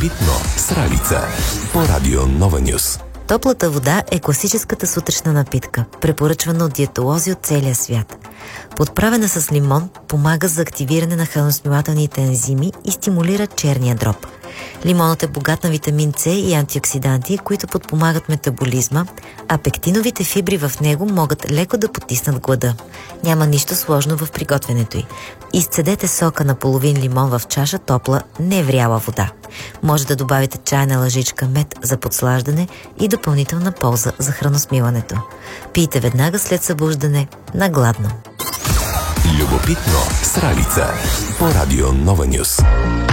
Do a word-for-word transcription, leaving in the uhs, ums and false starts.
Любопитно с Ралица по Радио Нова Нюс. Топлата вода е класическата сутрешна напитка, препоръчвана от диетолози от целия свят. Подправена с лимон, помага за активиране на храносмилателните ензими и стимулира черния дроб. Лимонът е богат на витамин С и антиоксиданти, които подпомагат метаболизма, а пектиновите фибри в него могат леко да потиснат глада. Няма нищо сложно в приготвянето й. Изцедете сока на половин лимон в чаша топла, невряла вода. Може да добавите чайна лъжичка мед за подслаждане и допълнителна полза за храносмилането. Пийте веднага след събуждане на гладно. Любопитно с Ралица по Радио Нова Нюс.